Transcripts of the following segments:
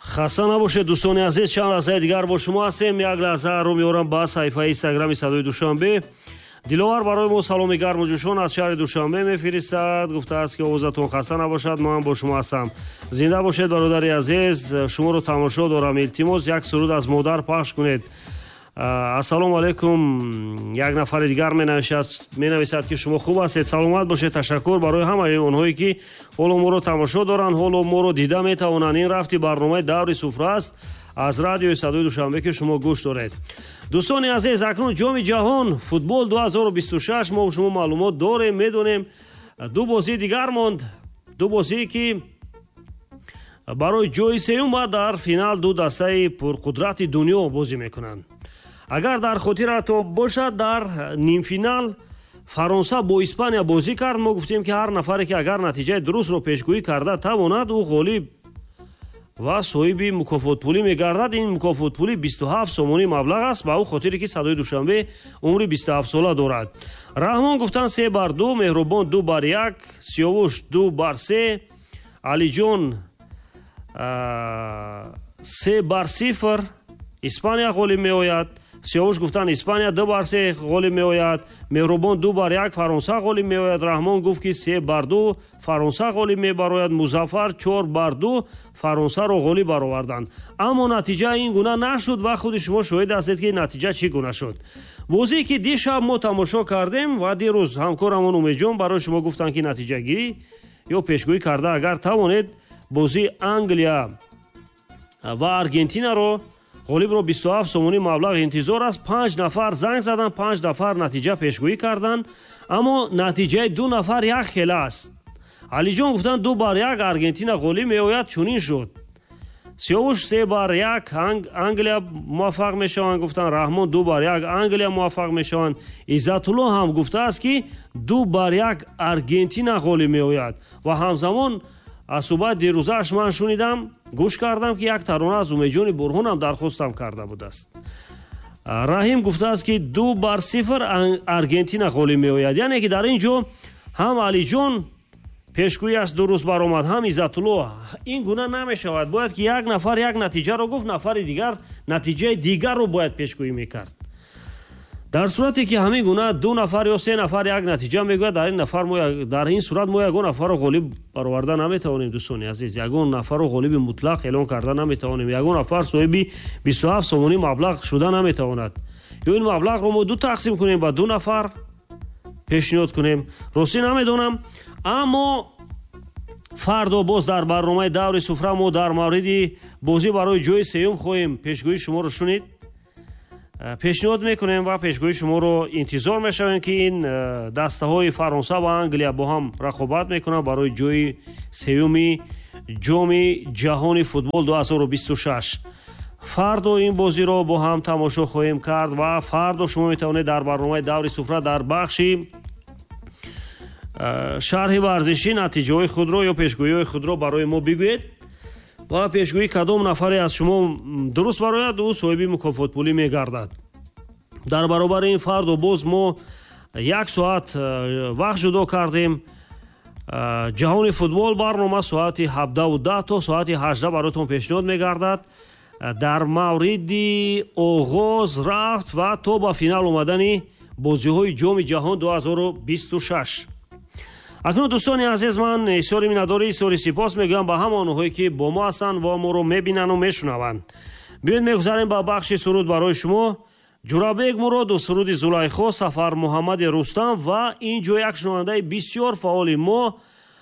خسته نباشید دوستان عزیز، چند لحظه دیگر با شما هستیم. یک لحظه رو میارم با صفحه اینستاگرامی صدای دوشنبه. دلوار برای ما سلامی گرم و جوشان از شهر دوشنبه میفرستد، گفته است که اوضاعتون خسته نباشد، ما هم با شما هستم. زنده باشید برادر عزیز، شما رو تماشا دارم. التماس یک سرود از مادر پخش کنید. السلام علیکم. یک نفر دیگر می‌نویسد که شما خوب هستید، سلامت باشید. تشکر برای همه اونهایی که حالا ما رو تماشا دارن، حالا ما رو دیده میتوانند. این رفتی برنامه دوری سفره است از رادیو صدای دوشنبه که شما گوش دارید. دوستان عزیز، اکنون جام جهان فوتبال 2026 ما شما معلومات داریم، میدونیم. دو بازی دیگر ماند، دو بازی که برای جای سوم در فینال دو دسته پرقدرت دنیا بازی میکنند. اگر در خاطرتون باشد در نیم فینال فرانسه با اسپانیا بازی کرد. ما گفتیم که هر نفری که اگر نتیجه درست رو پیشگویی کرده تواند او غالب و صاحب مکافات پولی میگردد. این مکافات پولی 27 سومانی مبلغ است، با او خاطری که صدای دوشنبه عمر 27 ساله دارد. رحمان گفتن 3-2، مهربان 2-1، سیاوش 2-3، علی جان 3-0 اسپانیا غالب میآید. سیاوش گفتن اسپانیا 2-3 غالب میآید، مهربان 2-1 فرانسه غالب میآید. رحمان گفت که 3-2 فرانسه غالب میبراید. مظفر 4-2 فرانسه را غالب برآوردند. اما نتیجه این گونه نشد و خود شما شاهد هستید که نتیجه چی گونه شد. بازی که دیشب ما تماشا کردیم و دیروز همکارمون امیدجان برای شما گفتن که نتیجه گیری یا پیشگویی کرده اگر توانید بازی انگلیا و آرژانتین رو غالب رو 27 سومانی مبلغ انتظار است. 5 نفر زنگ زدن، 5 نفر نتیجه پیشگویی کردند، اما نتیجه 2 نفر یک خیلی است. علی جان گفتن 2-1 آرژانتین غالب میآید، چنین شد. سیاوش 3-1 انگلیا موفق میشوند، گفتن رحمان 2-1 انگلیا موفق میشوند. عزت الله هم گفته است که 2-1 آرژانتین غالب میآید و همزمان از صحبت دیروزش من شنیدم، گوش کردم که یک ترانه از امیدجان برهان هم درخواستم کرده بود است. رحیم گفته است که 2-0 آرژانتین غالب میآید، یعنی که در اینجا هم علی جان پیشگویی است درست برآمد، هم عزت الله. این گونه نمیشود، باید که یک نفر یک نتیجه رو گفت، نفر دیگر نتیجه دیگر رو باید پیشگویی میکرد. در صورتی که همین گونه 2 نفر یا 3 نفر یک نتیجه میگوید، در این صورت ما یگان نفر رو غالب برآورده نمیتوانیم. دوستان عزیز، یگان نفر رو غالب مطلق اعلان کرده نمیتوانیم. یگان نفر صاحب 27 سومانی مبلغ شده نمیتواند. یا این مبلغ رو ما 2 تقسیم کنیم با 2 نفر پیشنهاد کنیم، راستی نمیدونم. اما فردا باز در برنامه دور سفره ما در مورد بازی برای جای سوم خواهیم پیشگویی شما رو شنید. پیشنهاد میکنیم و پیشگویی شما رو انتظار میشویم که این دسته های فرانسه و انگلیا با هم رقابت میکنن برای جای سوم جام جهانی فوتبال 2026. فردا این بازی رو با هم تماشا خواهیم کرد و فردا شما میتونید در برنامه دور سفره در بخشی شرح ورزشی نتیجه های خود رو یا پیشگویی های خود رو برای ما بگویید و پیشگویی کدام نفری از شما درست برآید او صاحب مکافات پولی میگردد. در برابر این فردا باز ما 1 ساعت وقت جدا کردیم. جهان فوتبال برنامه ساعت 17:10 تا ساعت 18 براتون پیشنهاد میگردد در مورد آغاز رفت و تا به فینال اومدن بازی های جام جهان 2026. اکنون دوستان عزیز، من ایساری مینداری، ایساری سپاس میگم به همه آنهایی که با ما هستند و ما رو میبینن و میشنوند. بیاید میگذاریم به بخش سرود برای شما. جورابک مراد و سرود زلیخا، سفر محمد رستم و اینجا یک شنونده بسیار فعال ما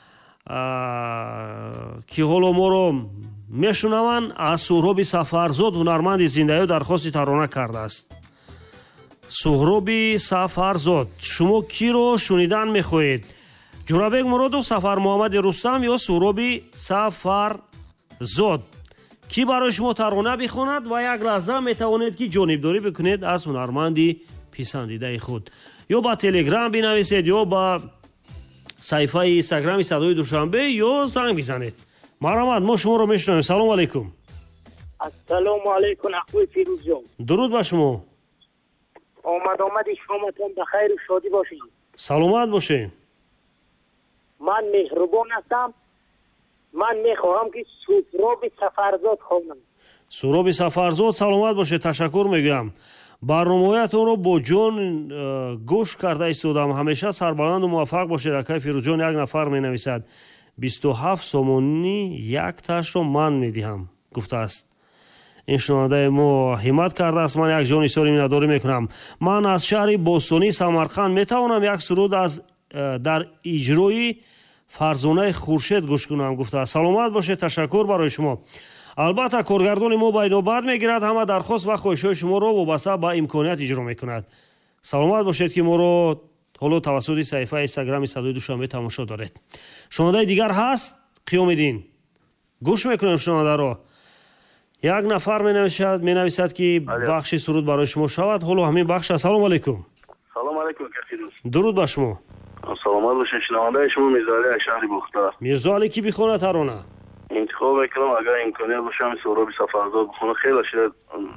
که حالا ما رو میشنوند از سهراب سفرزاد هنرمند زنده‌ای درخواست ترانه کرده است. سهراب سفرزاد، شما کی رو شنیدن میخواهید؟ جورابک مرادов سفر محمد رستم یا سهراب سفرزاد؟ کی برای شما ترانه بخواند و یک لحظه میتوانید که جانبداری بکنید از هنرمندی پسندیده خود. یا با تلگرام بنویسید یا با صفحه اینستاگرامی صدای دوشنبه یا زنگ بزنید. مرحمت، ما شما رو میشنویم. سلام علیکم. السلام علیکم اخوی فیروز جان. درود بر شما. آمد شامتون بخیر و شادی باشید. سلامت باشین. من مهربان هستم من میخواهم که سهراب سفرزاد خوانم. سهراب سفرزاد саломат бошед. ташаккур мегӯям. барномаҳоятонро бо ҷон гӯш карда истодам. ҳамеша сарбаланду муваффақ бошед. акай фирӯзҷон як нафар менависад 27 сомонӣ як ташро ман медиҳам гуфтааст. ин шунавандаи мо ҳиммат кардааст. ман як ҷон изҳори миннатдорӣ мекунам. ман аз шаҳри бостонӣ самарқанд метавонам як суруд дар иҷрои фарзонаи хуршед гӯш кунам гуфтааст. саломат бошед. ташаккур барои шумо. албатта коргардони мо ба инобат мегирад. ҳама дархост ва хоҳишҳои шуморо вобаста ба имконият иҷро мекунад. саломат бошед ки моро ҳоло тавассути саҳифаи инстаграми Садои Душанбе тамошо доред. шунавандаи дигар ҳаст? қиёмиддин гӯш мекунем шунавандаро. як нафар менависад ки бахши суруд барои шумо шавад. ҳоло ҳамин бахш. ассалому алайкум. салом алайкум кафирус. дуруд ба шумо. саломат бошед. шунавандаи шумо Мирзоалӣ аз шаҳри Бухта. Мирзоалӣ ки бихонад тарона? интихоб мекунам агар имконият боша ҳамин Сӯҳроби Сафарзод бихонам. хеле шояд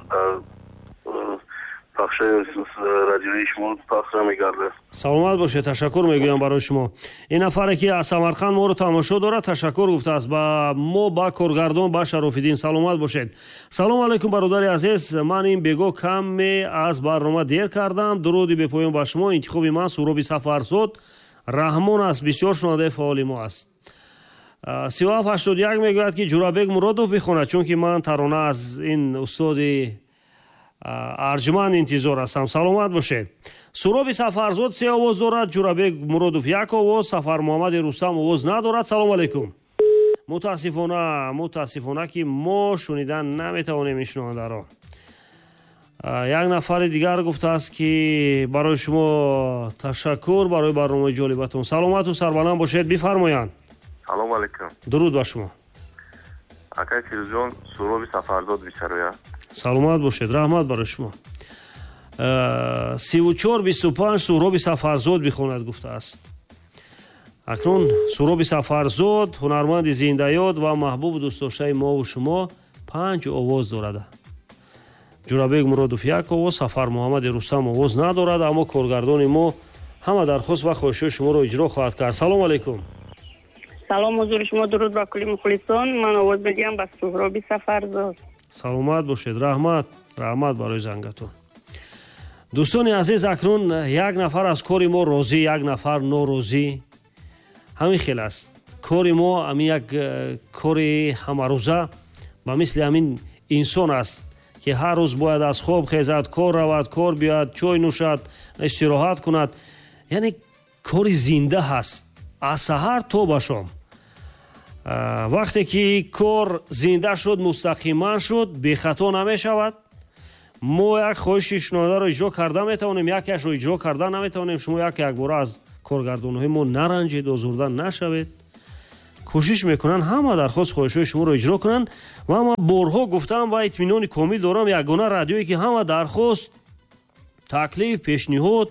пахшаи радиои шумо пахш намегардад. саломат бошед. ташаккур мегӯям барои шумо. ин нафаре ки аз Самарқанд моро тамошо дорад ташаккур гуфтааст ба мо, ба коргардон, ба Шарофиддин. саломат бошед. салому алайкум бародари азиз. ман ин бего каме аз барнома дер кардам. дуруди бепоён ба шумо. интихоби ман Сӯҳроби Сафарзод раҳмон аст. бисёр шунавандаи фаъоли мо аст. 3781 мегӯяд ки Ҷурабек Муродов бихонад, чунки ман тарона аз ин устоди арҷманд интизор ҳастам. саломат бошед. Сӯҳроби Сафарзод 3 овоз дорад, Ҷурабек Муродов 1 овоз, Сафар Муҳаммади Рустам овоз надорад. салому алайкум. мутаассифона ки мо шунидан наметавонем ин шунавандаро. як нафари дигар гуфтааст ки барои шумо ташаккур барои барномаи ҷолибатон. саломату сарбаланд бошед. бифармоянд. салому алайкум. дуруд ба шумо. акай Фирӯзҷон Сӯҳроби Сафарзод бисароя. саломат бошед. раҳмат барои шумо. 3425 Сӯҳроби Сафарзод бихонад гуфтааст. акнун Сӯҳроби Сафарзод ҳунарманди зиндаёд ва маҳбуб дӯстдоштаи мову шумо 5 овоз дорад. Ҷурабек Муродов 1 овоз, Сафар Муҳаммади Рустам овоз надорад, аммо коргардони мо ҳама дархост ва хоҳишҳои шуморо иҷро хоҳад кард. салому алайкум. салом ҳузури шумо. дуруд ба кулли мухлисон. ман овоз медиҳам ба Сӯҳроби Сафарзод. саломат бошед. раҳмат барои зангатон. дӯстони азиз, акнун як нафар аз кори мо розӣ, як нафар норозӣ. ҳамин хел аст. кори мо ҳамин як кори ҳамарӯза ба мисли ҳамин инсон аст ки ҳар рӯз бояд аз хоб хезад, кор равад, кор биёяд, чой нӯшад, истироҳат кунад. яъне кори зинда ҳаст аз саҳар то ба шом. вақте ки кор зинда шуд, мустақиман шуд, бехато намешавад. мо як хоҳиши шунавандаро иҷро карда метавонем, якеашро иҷро карда наметавонем. шумо якбора аз коргардонҳои мо наранҷед, озурда нашавед. кӯшиш мекунанд ҳама дархост хоҳишҳои шуморо иҷро кунанд. ва ман борҳо гуфтам ва итминони комил дорам, ягона радиое ки ҳама дархост, таклиф, пешниҳод,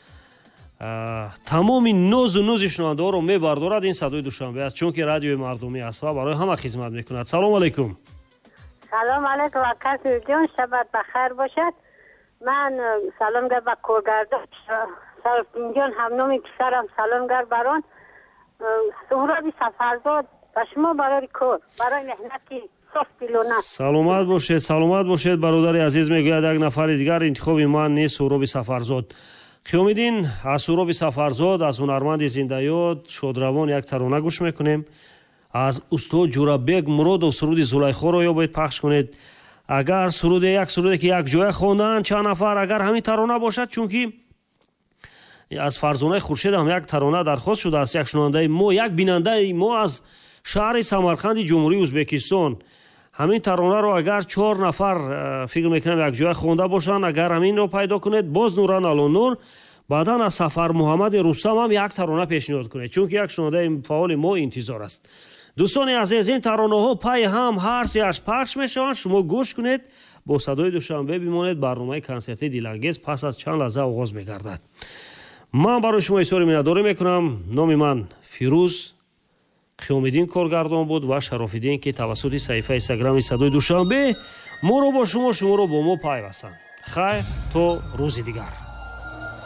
тамоми нозу нӯзи шунавандаҳоро мебардорад, ин Садои Душанбе аст, чунки радиои мардумӣ аст ва барои ҳама хизмат мекунад. салому алайкум. салом алайкум ака Фирӯзҷон, шабат бахайр бошад. ман салом гар ба коргардон Шарофиддинҷон, ҳамноми писарам салом гар барон. Сӯҳроби Сафарзод ба шумо барои кор, барои меҳнати соф дилона. саломат бошед бародари азиз. мегӯяд як нафари дигар, интихоби ман нест Сӯҳроби Сафарзод. қиёмиддин аз Сӯҳроби Сафарзод, аз ҳунарманди зиндаёд шодравон як тарона гӯш мекунем. аз устод Ҷурабек Муродов суруди Зулайхоро ёбед пахш кунед. агар як суруде ки як ҷоя хондаанд чанд нафар, агар ҳамин тарона бошад, чунки аз фарзонаи хуршед ҳам як тарона дархост шудааст. як шунавандаи мо, як бинандаи мо аз шаҳри Самарқанди Ҷумҳурии Ӯзбекистон ҳамин таронаро агар 4 нафар фикр мекунам як ҷоя хонда бошанд, агар ҳаминро пайдо кунед, боз нуран алонур, баъдан аз Сафар Муҳаммади Рустам ҳам як тарона пешниҳод кунед, чунки як шунавандаи фаъоли мо интизор аст. дӯстони азиз, ин таронаҳо пай ҳам ҳар сеаш пахш мешаванд. шумо гӯш кунед, бо Садои Душанбе бимонед. барномаи консерти дилангез пас аз чанд лаҳза оғоз мегардад. ман барои шумо изҳори миннатдорӣ мекунам. номи ман Фирӯз, қиёмиддин коргардон буд ва Шарофиддин ки тавассути саҳифаи инстаграми Садои Душанбе моро бо шумо, шуморо бо мо пайвастанд. хайр то рӯзи дигар.